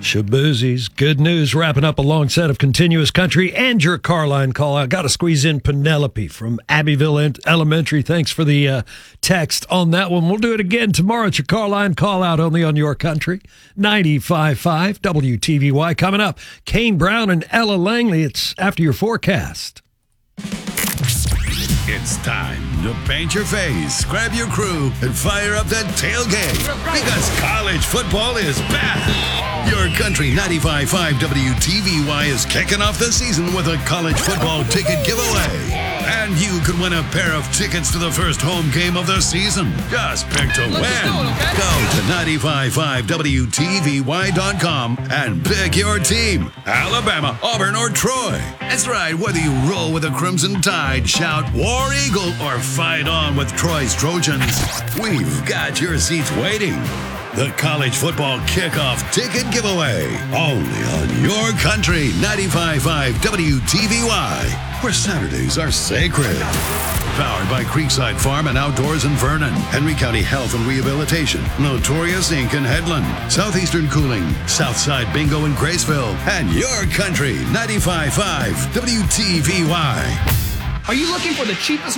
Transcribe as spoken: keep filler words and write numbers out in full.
Shaboozies. Good news. Wrapping up a long set of continuous country and your car line call out. Got to squeeze in Penelope from Abbeville Elementary. Thanks for the uh, text on that one. We'll do it again tomorrow at your car line call out only on your country. ninety-five point five W T V Y. Coming up, Kane Brown and Ella Langley. It's after your forecast. It's time to paint your face, grab your crew, and fire up that tailgate. Because college football is back. Your country ninety-five point five W T V Y is kicking off the season with a college football ticket giveaway. And you could win a pair of tickets to the first home game of the season. Just pick to win. Okay? Go to ninety-five point five W T V Y dot com and pick your team. Alabama, Auburn, or Troy. That's right, whether you roll with the Crimson Tide, shout War Eagle, or fight on with Troy's Trojans, we've got your seats waiting. The college football kickoff ticket giveaway. Only on your country, ninety-five point five W T V Y, where Saturdays are sacred. Powered by Creekside Farm and Outdoors in Vernon, Henry County Health and Rehabilitation, Notorious Incorporated in Headland, Southeastern Cooling, Southside Bingo in Graceville, and your country, ninety-five point five W T V Y. Are you looking for the cheapest